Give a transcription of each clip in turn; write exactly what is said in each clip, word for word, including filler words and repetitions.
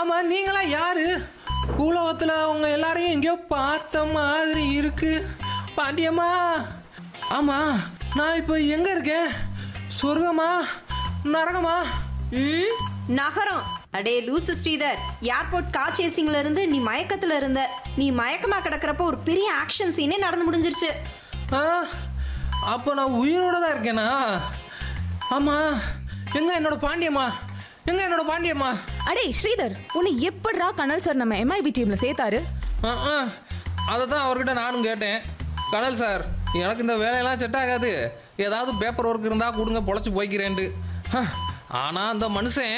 ஆமா, நீங்களா யாரு? பூலோகத்துல அவங்க எல்லாரையும் எங்கேயோ பார்த்த மாதிரி இருக்கு. பாண்டியம்மா, ஆமா, நான் இப்போ எங்க இருக்கேன்? சொர்க்கமா நரகமா? ம் நகரம். அடே லூசு ஸ்ரீதர், ஏர்போர்ட் கார் சேசிங்ல இருந்து நீ மயக்கத்துல இருந்த. நீ மயக்கமா கிடக்கிறப்ப ஒரு பெரிய ஆக்ஷன் சீனே நடந்து முடிஞ்சிருச்சு. ஆ, அப்போ நான் உயிரோட தான் இருக்கேனா? ஆமா, எங்க என்னோட பாண்டியம்மா? எங்க என்னோட பாண்டியம்மா? அடே ஸ்ரீதர், உன்னை எப்படிடா கனல் சார் நம்ம எம்ஐபி டீம்ல சேர்த்தாரு? அதை தான் அவர்கிட்ட நானும் கேட்டேன். கனல் சார், எனக்கு இந்த வேலையெல்லாம் செட் ஆகாது, ஏதாவது பேப்பர் ஒர்க் இருந்தால் கொடுங்க, பொழைச்சி போய்க்கிறேன்ட்டு. ஆனால் அந்த மனுஷன்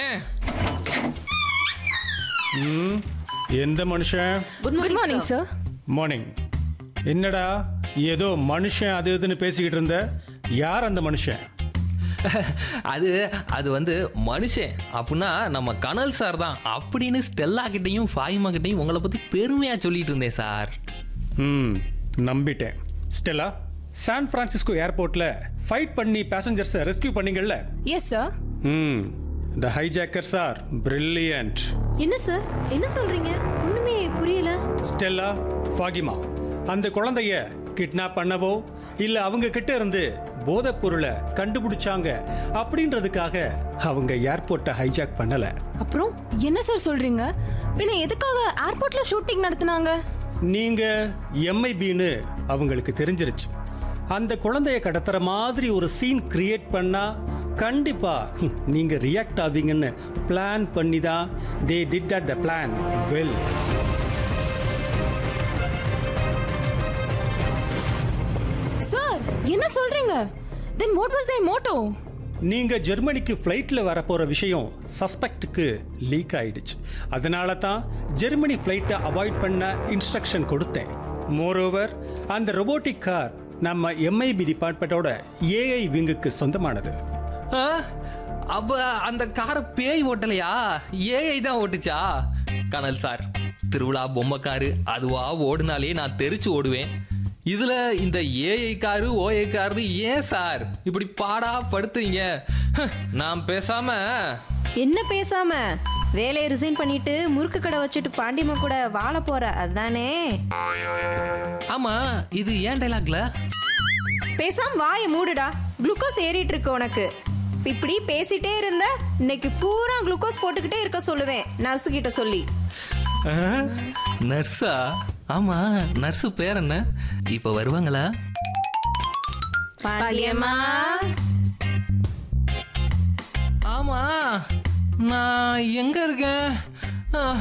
ம் எந்த மனுஷன்? Good morning sir. மார்னிங். என்னடா ஏதோ மனுஷன் அது இதுன்னு பேசிக்கிட்டு இருந்த? யார் அந்த மனுஷன்? அது அது வந்து மனுஷன் அப்படின்னா நம்ம கனல் சார் தான் அப்படின்னு ஸ்டெல்லா கிட்டையும் ஃபாயிமா கிட்டையும் உங்களை பற்றி பெருமையாக சொல்லிட்டு இருந்தேன் சார். ம் நம்பிட்டேன். ஸ்டெல்லா, சான் பிரான்சிஸ்கோ ஏர்போர்ட்டில் ஃபைட் பண்ணி பேசஞ்சர்ஸை ரெஸ்கியூ பண்ணீங்கல்ல? Yes sir. ம் த ஹைஜாக்கர்ஸ் ஆர் பிரில்லியன்ட். என்ன சார், என்ன சொல்றீங்க? ஒண்ணுமே புரியல. ஸ்டெல்லா, ஃபாகிமா, அந்த குழந்தைய கிட்னாப் பண்ணவோ இல்ல அவங்க கிட்ட இருந்து போதைப் பொருளை கண்டுபிடிச்சாங்க அப்படின்றதுக்காக அவங்க ஏர்போர்ட்டை ஹைஜாக் பண்ணல. அப்புறம் என்ன சார் சொல்றீங்க? பின்ன எதுக்காக ஏர்போர்ட்ல ஷூட்டிங் நடத்துனாங்க? நீங்க எம்ஐபின்னு அவங்களுக்கு தெரிஞ்சிருச்சு. அந்த குழந்தைய கடத்துற மாதிரி ஒரு சீன் கிரியேட் பண்ணா கண்டிப்பா நீங்க ரியாக்ட் ஆவீங்கன்னு பிளான் பண்ணி தான் they did that the plan well. Sir என்ன சொல்றீங்க? Then what was there Moto? நீங்க ஜெர்மனிக்கு ஃப்ளைட்ல வரப்போற விஷயம் சஸ்பெக்டுக்கு லீக் ஆயிடுச்சு. அதனால தான் ஜெர்மனி ஃப்ளைட்டை அவாய்ட் பண்ண இன்ஸ்ட்ரக்ஷன் கொடுத்தேன். மோரோவர் அந்த ரொபோட்டிக் கார் நம்ம எம்ஐபி டிபார்ட்மெண்ட்டோட ஏஐ விங்குக்கு சொந்தமானது. அப்போ அந்த காரை பேய் ஓட்டலையா, ஏஐ தான் ஓட்டுச்சா? கனல் சார், திருவிழா பொம்மை காரு அதுவா ஓடுனாலே நான் தெரிச்சு ஓடுவேன். இதுல இந்த ஏஐ காரு ஓஐ காரு ஏன் சார் இப்படி பாடா படுத்துறீங்க? நான் பேசாம என்ன பேசாம வேலையை ரிசைன் பண்ணிட்டு முறுக்கு கடை வச்சுட்டு பாண்டியம்மா கூட வாழ போற, அதானே? ஆமா, இது ஏன் டைலாக்ல? பேசாம வாயை மூடுடா. குளுக்கோஸ் ஏறிட்டு இருக்கு உனக்கு. இப்படி பேசிட்டே இருந்த இன்னைக்கு பூரா குளுக்கோஸ் போட்டுக்கிட்டே இருக்க சொல்லுவேன் நர்ஸு கிட்ட சொல்லி. நர்ஸா? ஆமா, நர்ஸு பேர் என்ன? இப்ப வருவாங்களா? பாண்டியம்மா, ஆமா, நான் எங்க இருக்கேன்?